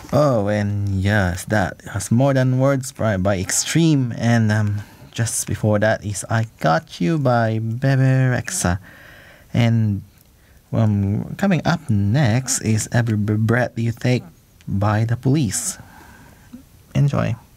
Oh, and yes, that has More Than Words by Extreme. And just before that is I Got You by Bebe Rexha. And coming up next is Every Breath You Take by The Police. Enjoy.